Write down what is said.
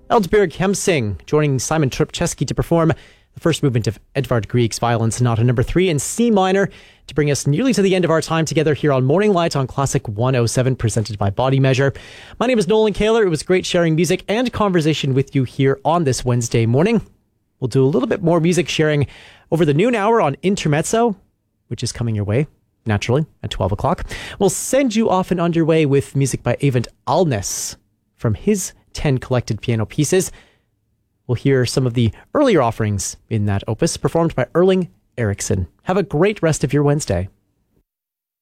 Eldberg Hemsing joining Simon Trubczewski to perform the first movement of Edvard Grieg's Violin Sonata No. 3 in C minor to bring us nearly to the end of our time together here on Morning Light on Classic 107, presented by Body Measure. My name is Nolan Kaler. It was great sharing music and conversation with you here on this Wednesday morning. We'll do a little bit more music sharing over the noon hour on Intermezzo, which is coming your way, naturally, at 12 o'clock. We'll send you off and underway with music by Eyvind Alnes from his 10 collected piano pieces. We'll hear some of the earlier offerings in that opus performed by Erling Eriksson. Have a great rest of your Wednesday.